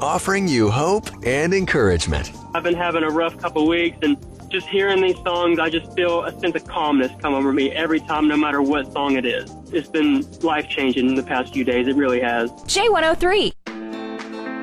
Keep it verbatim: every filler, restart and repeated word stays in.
offering you hope and encouragement. I've been having a rough couple weeks, and just hearing these songs, I just feel a sense of calmness come over me every time, no matter what song it is. It's been life-changing in the past few days. It really has. J one oh three.